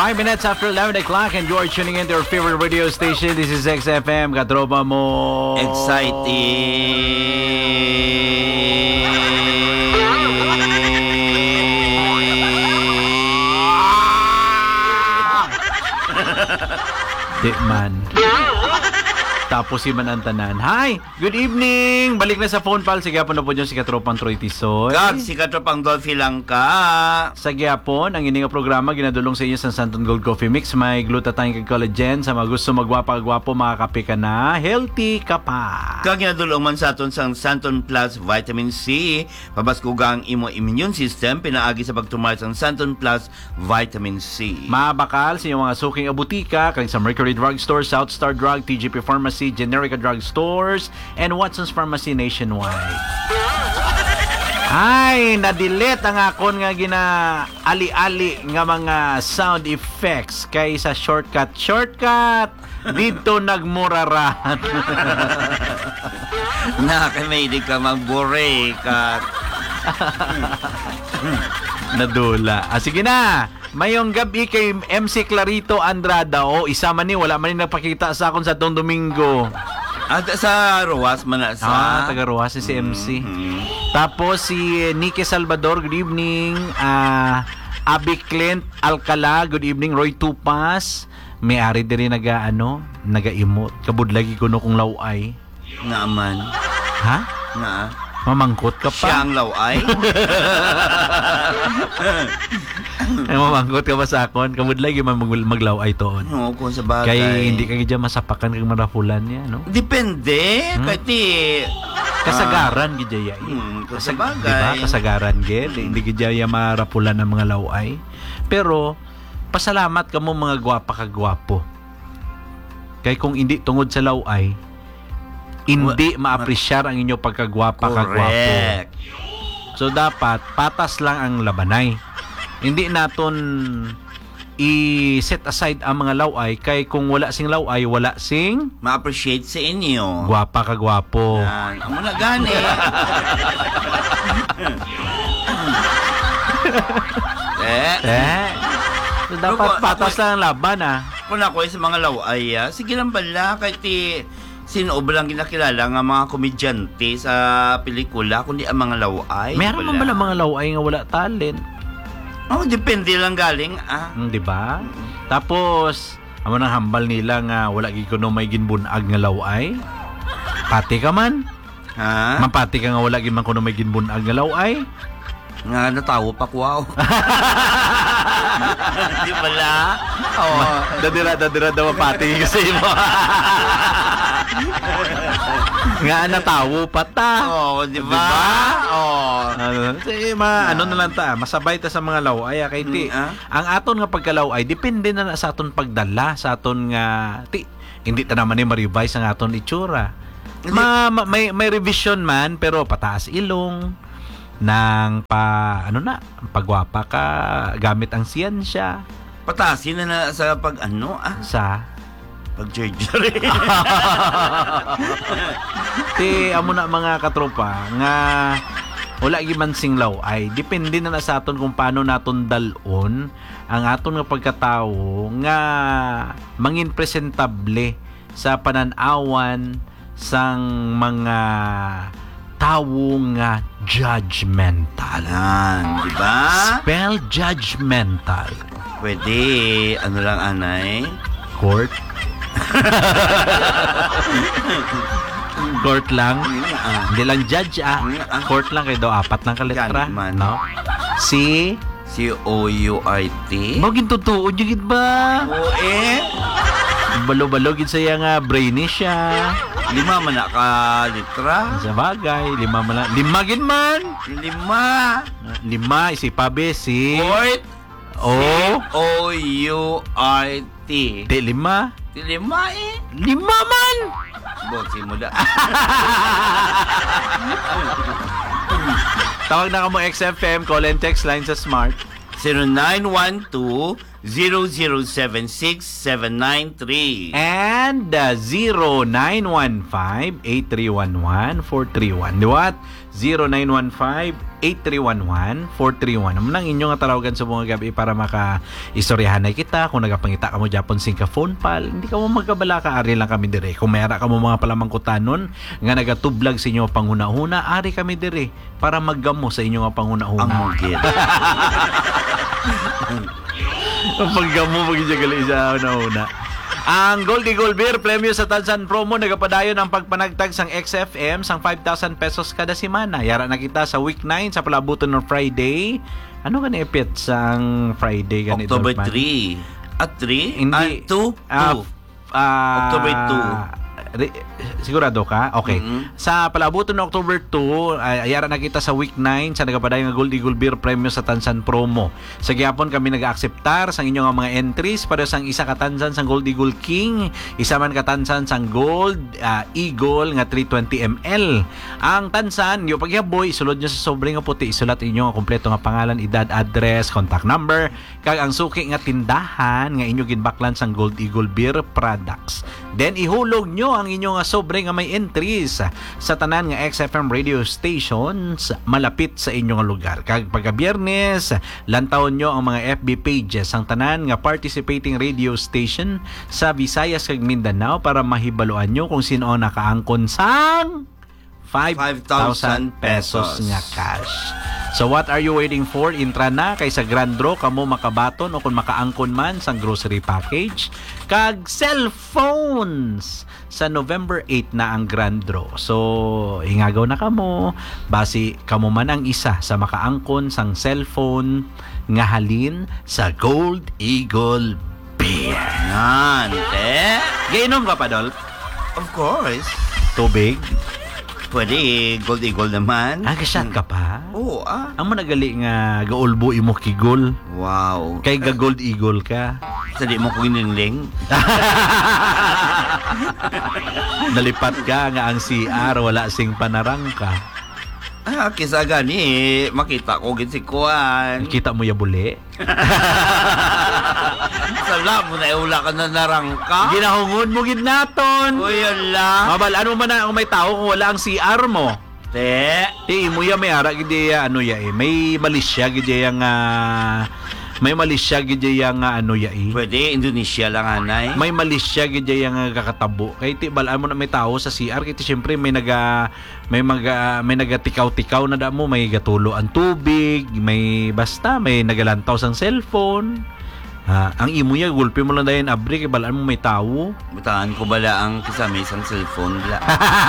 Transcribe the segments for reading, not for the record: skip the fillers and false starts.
5 minutes after 11 o'clock and you are tuning in to your favorite radio station. This is XFM. Katropa mo. Di man. Tapos si Manantanan. Hi! Good evening! Balik na sa phone pal. Sige po na po dyan si Katropang Troy Tisoy. Kag, si Katropang Dolphy lang ka. Sa gyapon, ang ining programa ginadulong sa inyo sa Santon Gold Coffee Mix. May glutathione kag collagen. Sa mga gusto magwapa-gwapo, makakape ka na. Healthy ka pa. Kag ginadulong man sa aton sang Santon Plus Vitamin C. Pabaskuga ang imo immune system. Pinaagi sa pagtumar sang Santon Plus Vitamin C. Mabakal sa inyong mga suking abutika. Kag sa Mercury Drug Store, South Star Drug, TGP Pharmacy, Generica Drug Stores, and Watson's Pharmacy nationwide. Ay, na-delete ang akon nga gina-ali-ali nga mga sound effects kaysa shortcut. Dito nagmuraran. Nakakamilig ka magbure ka. Nadula. Sige na. Mayong gabi kay MC Clarito Andrada. Isa man ni, wala man ni napakita sa akon sa tong Domingo. At sa Ruas man na sa... taga Ruas si MC. Tapos si Nicky Salvador, good evening. Abby Clint Alcala, good evening. Roy Tupas, may-ari diri naga-emote. Kabudlagi ko no kung laway. Naaman. Ha? Naa. Mamangkot ka pa? Siyang laway? Mamangkot ka pa sa akon? Kabudlagi maglaway toon. Oo, kung sa bagay. Kaya hindi ka dyan masapakan kag marapulan niya, no? Depende. Kasi... Kasagaran gidya kung sa bagay. Diba? Kasagaran gid. Hindi gidya marapulan ng mga laway. Pero, pasalamat ka mo mga gwapa kagwapo. Kaya kung hindi tungod sa laway, hindi ma-appreciate ang inyo pagkagwapa kagwapo. So dapat patas lang ang labanay. Hindi naton i-set aside ang mga laway kay kung wala sing laway, wala sing ma-appreciate sa inyo. Gwapa kagwapo. Ang muna gani. So dapat patas lang ang laban Kung ako sa mga laway, sige lang pala kahit sino ba lang kinakilala nga mga komedyante sa pelikula kundi ang mga laway. Meron man ba mga laway nga wala talent? Depende lang galing di ba? Tapos amo nang hambal nila nga wala gyud kuno may ginbunag nga laway. Pati ka man? Ha? Mapati ka nga wala gyud man kuno may ginbunag nga laway. Nga natawo pa kwaw. Di pala? Dadira daw mapati kasi mo. Nga natawo pa ta. Di ba? Ano na lang ta, masabay ta sa mga laway kay ti. Ang aton nga pagkalaway depende na sa aton pagdala, sa aton nga hindi ta naman ni ma-revise ang aton itsura. May revision man pero pataas ilong nang pagwapa ka gamit ang siyensya. Patasin na sa sa pag-surgery. Amo na mga katropa nga wala giman singlaw ay depende na sa aton kung paano naton dalon ang aton nga pagkatao nga mangin presentable sa pananawan sang mga tawo nga judgmental. Di ba? Spell judgmental. Pwede, lang anay? Court. Court lang. Hindi lang judge Court lang kayo daw. 4 lang ka letra. No? C-O-U-R-T. Maging totoo yun ba? Balo-balo gid saya nga brainy siya. 5 man na ka litra. Sa bagay, 5 man lang. 5 gid man. 5. 5 isipabe si Court. O-U-R-T. Di 5. 5 5 man. Boxi mo da. Tawag na ka mo XFM, call and text line sa Smart. 0912-0076793 and 0915-8311-431. Diwat 0915-8311-431. Naman ang inyong tawagan sa mga gabi para maka-istoryahan na kita. Kung nagapangita ka mo Japon sing ka phone pal, hindi ka mo magkabala ka, ari lang kami dire. Kung mayara ka mo mga palamangkutanon nga nagatublag sa inyo panghuna-huna, ari kami dire para maggamo sa inyo nga panghuna-huna. Ang mugit. Paggamo magijagali sa una-una. Ang Gold Eagle Beer Premyo sa Tansan Promo nagapadayon ang pagpanagtag sang XFM sang 5,000 pesos kada semana. Yara na kita sa week 9 sa palabuton ng Friday. Ano ka na-epit sang Friday? October 3. At 3? Hindi. 2? October 2. Sigurado ka? Okay. Sa palabuton ng October 2, ayara na kita sa week 9 sa nagapadayon ng Gold Eagle Beer Premyo sa Tansan Promo. Sa gihapon kami nag-akseptar sang inyong mga entries para sang isa ka tansan sang Gold Eagle King, isa man ka tansan sang Gold Eagle nga 320 ml. Ang tansan, yung pagyaboy, isulod nyo sa sobre nga puti, isulat inyo ang kompleto nga pangalan, edad, address, contact number, kag ang suki nga tindahan nga inyo ginbaklan sang Gold Eagle Beer products. Then ihulog nyo ang inyong sobre nga may entries sa tanan nga XFM radio stations malapit sa inyong lugar. Kag pagka Biyernes, lantawon nyo ang mga FB pages ang tanan nga participating radio station sa Visayas kag Mindanao para mahibaluan nyo kung sino ang nakaangkon sang 5,000 pesos nga cash. So what are you waiting for? Intra na kay sa Grand Draw kamo makabaton o kung makaangkon man sang grocery package kag cellphones. Sa November 8 na ang Grand Draw. So hingagaw na kamo basi kamo man ang isa sa makaangkon sang cellphone nga halin sa Gold Eagle Beer. Yan, te. Gainom ka pa, Dolph? Of course. Tubig? Pwede, Gold Eagle naman. Gasyat ka pa? Oo, Ang managali nga gaulbo imo kigol. Wow. Kay ga Gold Eagle ka. Sali mo ko giningling. Nalipat ka nga ang CR wala sing panarang ka. Kisa gani, makita ko gid si Kuan. Kita mo ya buli? Sala mo na wala ka na narangka. Ginahungod mo gid naton. Uy, ala. Mabal, ano man na kung may tao kung wala ang CR mo? Te. Imo ya may ara gid ya ano ya may malisya gid ya nga may malisya gid ya nga ano ya Pwede, Indonesia lang anay. may malisya gid ya nga kakatabo kay ti balaan mo na may tao sa CR kay ti syempre may nagatikaw-tikaw na damo, may gatulo ang tubig, may basta may nagalantaw sang cellphone. Ang imo ya gulpi mo lang dayon abri kay balaan mo may tao. Butaan ko bala ang kisame sang cellphone la.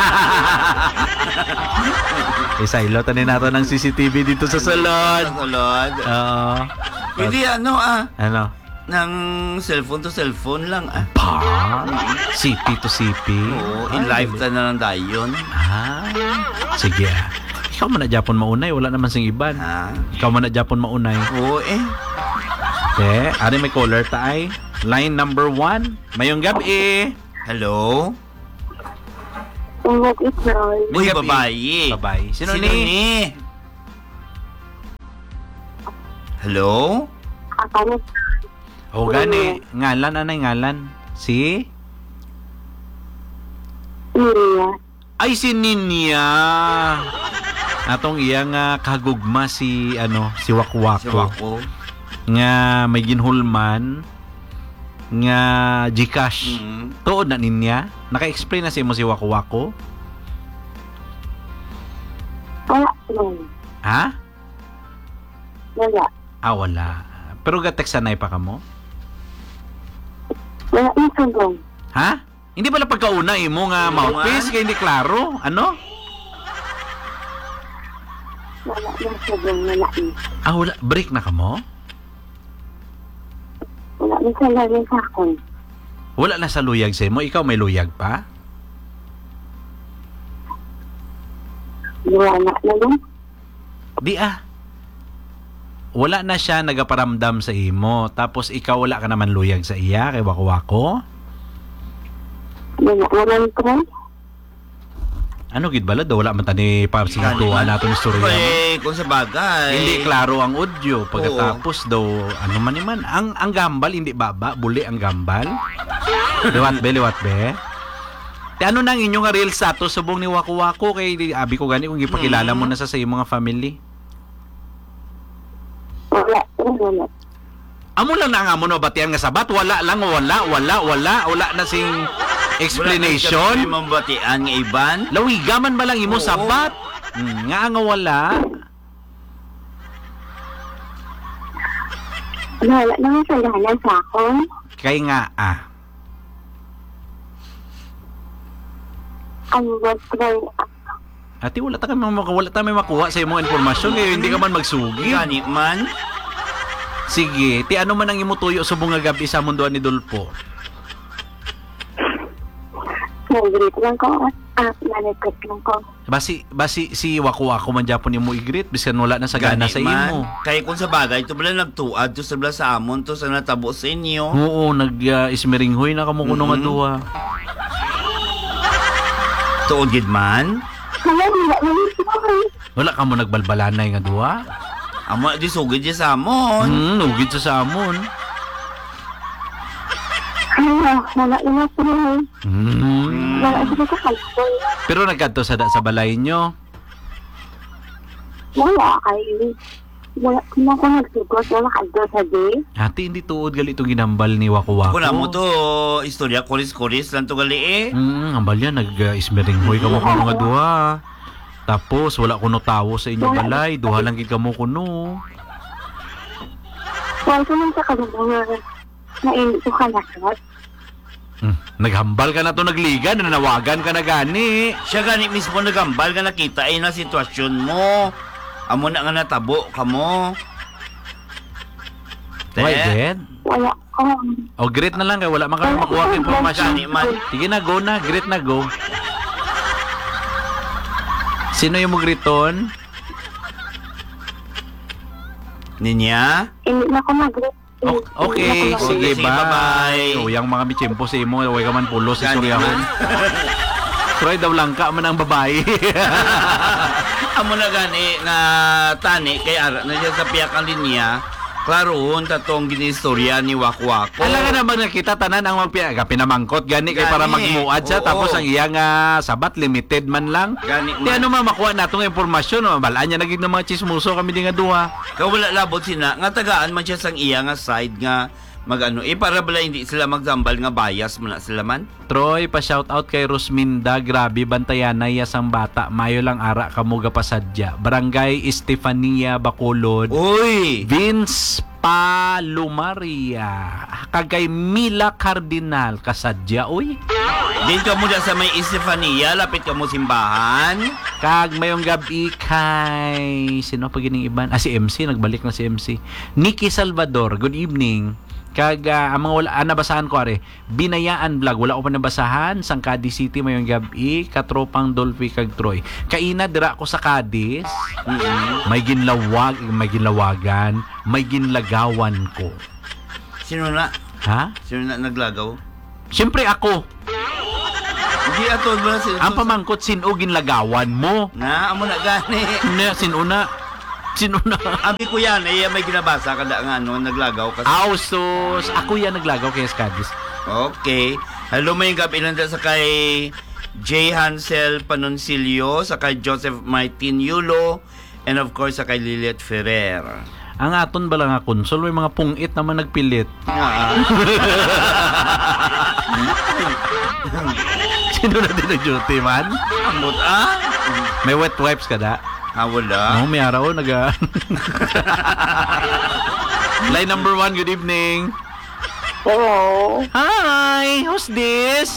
Isailo tanin nato ng CCTV dito sa salon. Sulod. Oo. Pwede Ano? ng cellphone to cellphone lang Pa? CP to CP? Oo, in live ta na lang dayon. Sige Ikaw man na Japon maunay, wala naman sing iban. Ikaw man na Japon maunay. Oo Ari may caller taay. Line number 1. Mayong gabi. Hello? May Uy, gabi. babae. Sino ni? Hello? O gani, ngalan anay ngalan. Si? Ay si Ninya. Atong iya nga kagugma si si Wakwako. Si Wako. Nga may ginhulman nga Gcash. Tuod na ninya. Naka-explain na si mo si Wakwako. Ha? Wala. Wala. Pero ga-text sanay pa ka mo? Wala isang. Ha? Hindi pala pagkauna imo nga mouthpiece kaya hindi klaro? Ano? Wala isang. Wala. Wala. Break na ka mo? Wala isang lang sa akin. Wala na sa luyag sa imo. Ikaw may luyag pa? Wala na lang. Di wala na siya nagaparamdam sa imo. Tapos ikaw wala ka naman luyag sa iya kay Wako-Wako? Wala try. Ano gid bala daw wala man tani para sigatuwa naton istorya. Kung sa bagay. Hindi klaro ang audio pagkatapos daw ano man naman ang gambal hindi baba, buli ang gambal. Liwat be. Ti ano nang inyong nga real status subong ni Waku Waku kay abi ko gani kung gipakilala mo na sa iyong mga family. Wala. Amo lang na nga mo no batian nga sabat wala na sing explanation. Wala mambatian nga iban. Lawigaman ba lang imo Oo. sabat? Nga wala. Wala naman sa dalan sa akon. Kay nga Ang try Ati wala ta may makuha sa imong impormasyon kay hindi ka man magsugi. Gani man. Sige, ti ano man ang imo tuyo subong nga gabi sa munduan ni Dolpo? nag-greet lang ko. Nag-greet lang ko. Basi si Waku Waku man Japon nimo i-greet bisan wala na sagana sa imo. Kaya kung sa bagay, ito pala nagtuad to sa amon to sa natabo sa inyo. Oo, ismeringhoy na kamo kuno nga duha. Tuod gid man. Kaya wala naman siya. Wala ka mo nagbalbalanay nga duha? Amo di sugid di sa amon. Ugid sa amon. Wala naman siya. Wala siya sa kalboy. Pero nagkadto sa balay nyo. Wala kayo. Wala ko nagsugot. Wala kayo sa day. Ate, hindi tuod gali itong ginambal ni Waku Waku. Kuna mo to istorya kuris-kuris lang to gali Ambal yan, nag-ismeringhoy ka mo kuno nga duha. Tapos, wala kuno tawo sa inyo balay. Duha lang gid ka mo kuno. Wala ko lang sa kalboy. Nainit ko ka nasot. Naghambal ka na to nagligan, nanawagan ka na gani. Siya gani mismo nagambal nga nakita ay na sitwasyon mo. Amo na nga natabo ka mo. Why, Dad? Wala ko. O, great na lang kay wala man kami makuha ng impormasyon. Gani man. Sige na, go na. Great na, go. Sino yung magriton? Ninya? Hindi na ako mag-greet. Okay, sige, Sige, bye. bye-bye. O, yung mga michimpo sa imo, huwag ka man pulos sa Gani suryahon. man. Troy daw lang ka man ang babae. Amo na gani nga tani kay ara na siya sa piyak ang linya. Klaroon tatong ginistorya ni Waku Waku. Alam nga naman nakita tanan ang magpiaga pinamangkot gani kay para Gani. magmuad siya Oo. tapos ang iya nga sabat limited man lang. Gani Di ano man makuha natong impormasyon, balaan niya naging ng mga chismoso kami di nga duha. Kawala labot sina nga tagaan man siya sang iya nga side nga magano para bala hindi sila magzambal nga bias mo na sila man. Troy, pa-shoutout kay Rosminda. Grabe, bantayan na yasang bata. Mayo lang ara kamuga pasadya. Barangay Estefania, Bacolod. Uy! Vince Palumaria. Kagay Mila Cardinal. Kasadya, uy. Din ka mo dyan sa may Estefania, lapit ka mo simbahan. Kag mayong gabi kay... Sino pa gining iban? Si MC. Nagbalik na si MC. Nikki Salvador. Good evening. Kag ang mga wala nabasahan ko are Binayaan Vlog wala ko pa nabasahan sang Cadiz City mayong gabi katropang Dolphy kag Troy kaina dira ko sa Cadiz. May ginlawagan may ginlagawan ko Sino na? ha Sino na naglagaw? syempre ako Hindi ato ba sino? ang pamangkot sino ginlagawan mo Na, amo na gani. sino na Abi ko yan, may ginabasa kada nga naglagaw kasi. Ausos ako yan naglagaw kay Cadiz. Okay. Hello may gabi lang sa kay J. Hansel Panoncillo, sa kay Joseph Martin Yulo, and of course sa kay Lilith Ferrer. Ang aton bala nga konsol may mga pungit naman nagpilit. Sino na din nag-duty man? Amot May wet wipes ka da? wala. May araw naga. Line number 1, good evening. Hello. Hi, who's this?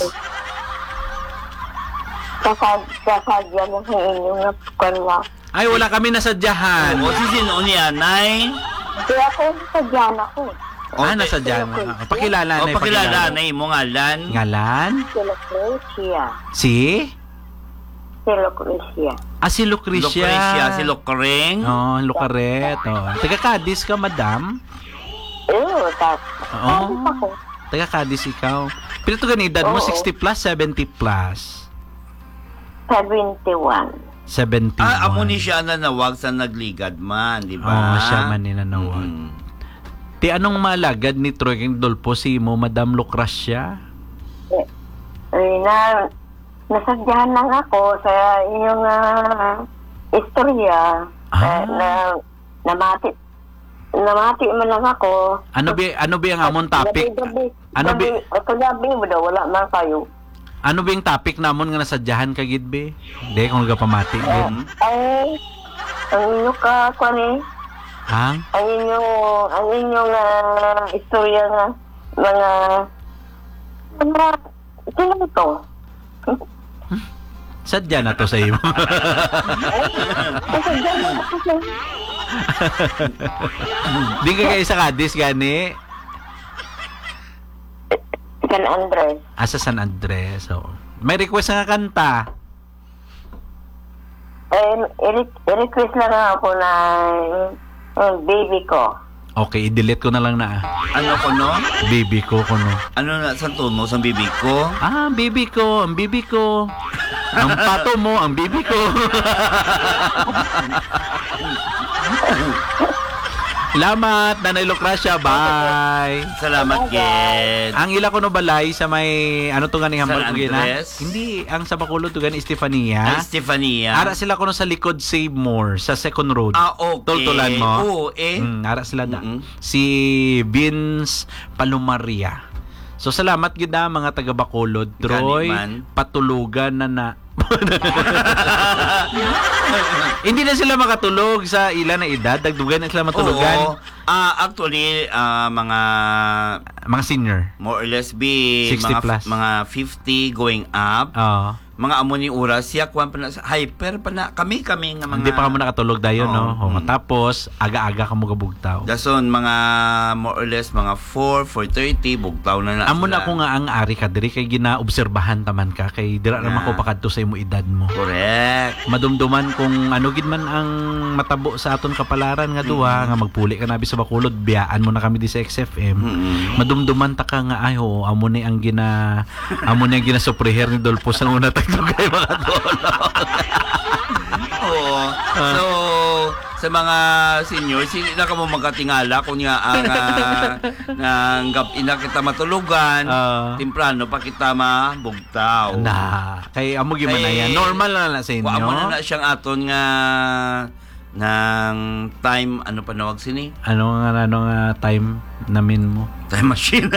Kasadya mo sa inyong karwa. Ay, wala kami nasadyahan. O si sino niya, Nay? Kaya ako sadyan ako. Nasadyahan. Pakilala O na. pakilala, Nay mo ngalan. Ngalan? Si Lucrecia. Si? Si Lucrecia. Si Lucrecia. Lucrecia, si Lokreng. Oh, Lucaret. Oh. Taga Cadiz ka, madam? Oo, Oo. ako. Taga Cadiz ikaw. Pero ito ganidad mo, Oo. 60 plus, 70 plus? 71. 71. Amo ni siya nanawag sa nagligad man, di ba? Oo, siya man ninanawag. Ti anong malagad ni Troy King Dolpo si mo, Madam Lucrecia? nasadyahan lang ako sa inyong istorya. Namati man lang ako. Ano ba ang amon topic? Kagabi mo daw, wala man kayo. Ano ba yung topic namon nga nasadyahan ka gid be? Di kung nagapamati gid. Ay, ang inyong kakwani, Ang ang inyong istorya nga, sino ito? sadya na to sa imo. Nasadyahan lang ako sa Di ka kay sa Cadiz gani. San Andres. Asa San Andres. So, may request nga kanta. I-request lang ako na baby ko. Okay, i-delete ko na lang na. Ano ko, no? Baby ko kuno. Ano na sa tono sa bibig ko? Ah, baby ko, ang baby ko. Ang pato mo, ang baby ko. Salamat, Nanay Lucracia. Bye. Salamat, Ged. Ang ila ko no balay sa may ano to ganing hambal San ko gina? Andres? Hindi, ang sa Bacolod to gani Estefania. Ay, Stefania. Ara sila ko no sa likod Save More sa Second Road. Okay. Toltolan mo. Oo, eh. Ara sila da. Mm-mm. Si Vince Palumaria. So salamat gid na mga taga Bacolod, Troy. Gani man. Patulugan na. Hindi na sila makatulog sa ilan na edad, dagdugan na sila matulugan. Oo. Actually, Mga senior. more or less be 60 plus. mga 50 going up. Oo. Mga amo ni oras siya kuan pa na hyper pa na kami nga mga Hindi pa ka mo nakatulog dayon, no? Oo. O, matapos, aga-aga ka mo gabugtaw. dason mga more or less mga 4:30 bugtaw na na. Amo na sila. ko nga ang ari ka diri kay ginaobserbahan taman ka kay dira naman ko pakadto sa imo edad mo. Correct. Madumduman kung ano gid man ang matabo sa aton kapalaran nga duwa nga magpuli ka nabi sa Bacolod, biyaan mo na kami di sa XFM. Madumduman ta ka nga ay ho, amo ni ang ginasupreher ni Dolpo sa una tagdugay mga dolo. Oo. So, sa mga seniors, hindi na ka mo magkatingala kung nga ang gabi na kita matulugan, temprano pa kita mabugtaw. Na, kay amo gyud man na yan. Normal na sa inyo. Wa mo na siyang aton nga ng time, ano pa nawag sini? Ano nga time namin mo? Time machine.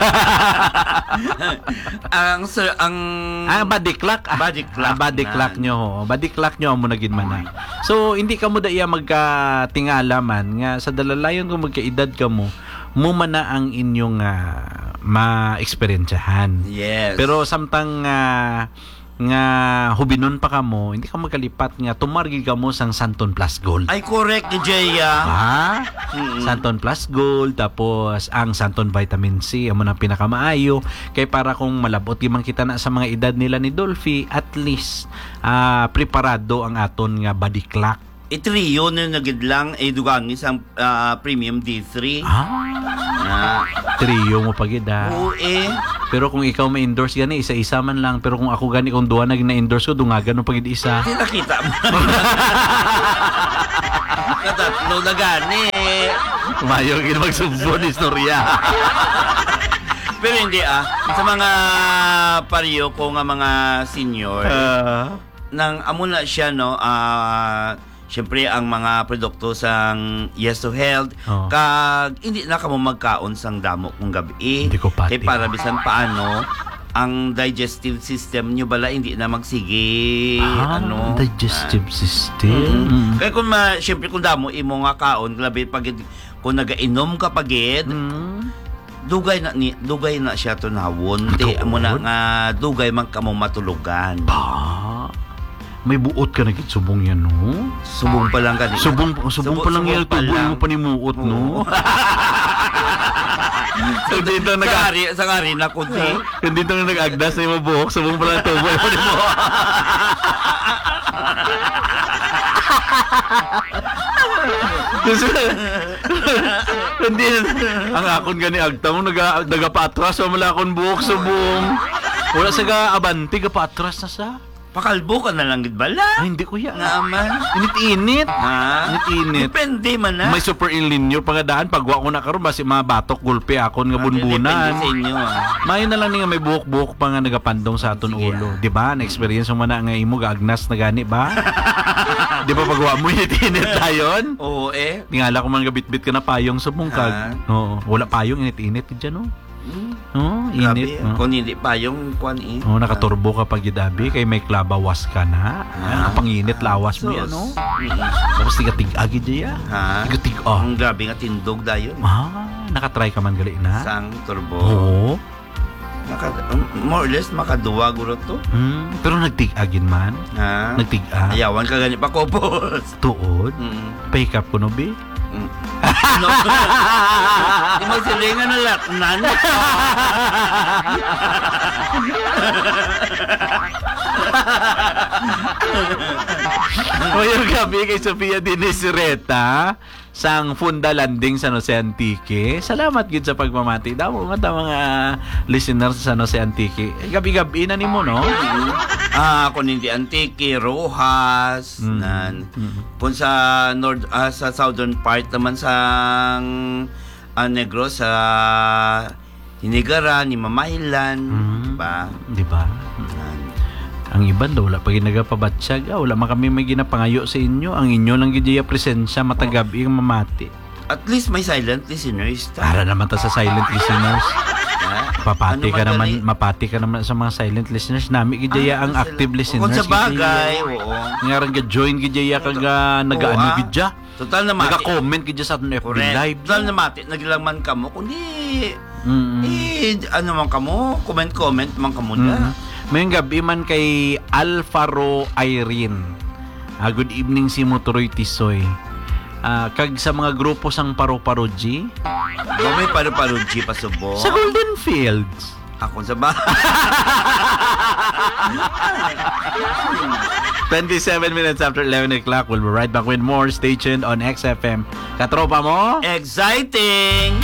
ang Body clock. Body clock Body na. clock nyo. Ho. Body clock nyo amo na gid man na. So hindi ka mo da iya magkatingala man nga sa dalalayon kung magkaedad ka mo man na ang inyong ma-experiensyahan. Yes. Pero samtang nga hubinon pa kamo, hindi ka magkalipat nga tumargi ka mo sang Santon Plus Gold. Ay, correct ni Jaya. Santon Plus Gold, tapos ang Santon Vitamin C, amo na pinakamaayo. Kay para kung malabot man kita na sa mga edad nila ni Dolphy, at least preparado ang aton nga body clock. Itrio na nagidlang dugang isang premium D3. Trio mo pagid Oo Pero kung ikaw ma-endorse gani, isa-isa man lang. Pero kung ako gani, kung duwa na na-endorse ko, dungagan mo pagid isa. Hindi nakita mo. Katatlo na gani. Mayo gid magsubso ni istorya. Pero hindi sa mga pariyo ko nga mga senior, nang amo na siya no, syempre ang mga produkto sang Yes to Health kag hindi na kamo magkaon sang damo kung gabi. Hindi ko pati. Kay para bisan paano ang digestive system nyo bala hindi na magsige digestive system. Kaya kung syempre kung damo imo nga kaon labi pag kung nagainom ka pagid dugay na siya tunawon ti amo na nga dugay man kamo matulugan. May buot ka na gid subong yan, no? Subong pa lang kanina. Subong pa lang yan, tubo mo pa ni muot, no? So dito sa ngari na kunti. Kung dito na nag-agdas na yung buhok, subong pa lang tubo mo ni mo. Hindi ang akon gani agta mo nagapatras wala akon buhok subong. Wala sa ga abanti gapatras na sa. Pakalbo ka na lang gid bala. Ay, hindi kuya. Nga man. Init-init. Ha? Init-init. Depende man na. May super ilinyo pangadaan pagwa ko na karon basi mga batok gulpi akon nga bunbunan. Depende sa inyo. Mayo na lang ni nga may buhok-buhok pa nga nagapandong sa aton Sige. ulo. Di ba? Na-experience mo na nga imo gaagnas na gani ba? Di ba pagwa mo init-init tayon? Oo Tingala ko man gabit-bit ka na payong sa bungkag. Ah. Oo. Wala payong init-init dyan, no? Oo, Grabe. init. No? Kung hindi pa yung kwan Oo, nakaturbo ka pag gidabi kay may klabawas ka na. Nakapanginit lawas mo yan, no? Tapos tiga-tig-agi dyan. Ha? Tiga-tig-ah. Ang grabe nga tindog dayon. Nakatry ka man gali na? Sang turbo. Oo. More or less makaduwa guro to. Pero nagtig-agin man. Ha? Nagtig-a. Ayawan ka gani pa kopos. Tuod. Pick up ko no, be? No. Di mo silingan na latnan. Ngayong gabi kay Sofia Dinisireta sang Funda Landing sa San Jose Antique. Salamat gid sa pagmamati. Damo nga mga listeners sa San Jose Antique. Gabi-gabi na nimo, no? Kung hindi Antique, Rojas, nan. Kung sa sa southern part naman sa Negros, sa Hinigara, ni Mamaylan, ba? Di ba? Ang iban daw, wala pa ginagapabatsyag. Wala man kami may ginapangayo sa inyo. Ang inyo lang gidya presensya matagabi ang mamati. At least may silent listeners. Para naman ta sa silent listeners. Papati Ano ka naman, madali? mapati ka naman sa mga silent listeners. Nami gidya ang active listeners. Kung sa bagay, gidya. oo. Nga rin ka-join gidya kag nagaano gidya. Total na mati. Naga-comment gidya sa aton FB Correct. live. Total na mati. Naglaman ka mo. Kundi, ano man ka mo, comment man ka mo na. Mayong gabi man kay Alfaro Irene. Good evening si Moturoy Tisoy. Kag sa mga grupo sang Paro-Paro-G May paru-paruji pa subo. sa Golden Fields. Ako sa ba? 27 minutes after 11 o'clock. We'll be right back with more. Stay tuned on XFM. Katropa mo? Exciting!